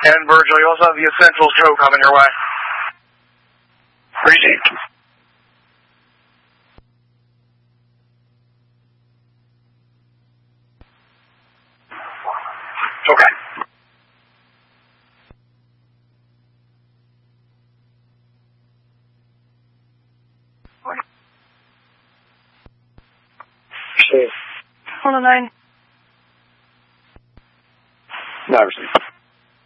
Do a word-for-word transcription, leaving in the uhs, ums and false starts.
And Virgil, you also have the Essentials show coming your way. Appreciate it. Okay. Steve. one oh nine. Not received.